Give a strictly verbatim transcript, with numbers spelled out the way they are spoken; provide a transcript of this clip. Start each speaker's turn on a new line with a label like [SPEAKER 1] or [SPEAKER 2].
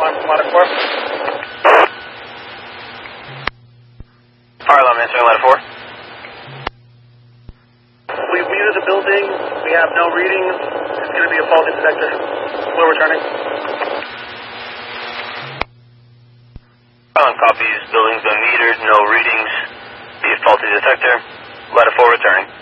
[SPEAKER 1] alarm from ladder four.
[SPEAKER 2] Fire alarm answering ladder four.
[SPEAKER 1] We've muted the building. We have no readings. It's going to be a faulty detector. We're returning.
[SPEAKER 2] Fire alarm copies. Building's been metered. No readings. Be a faulty detector. Ladder four returning.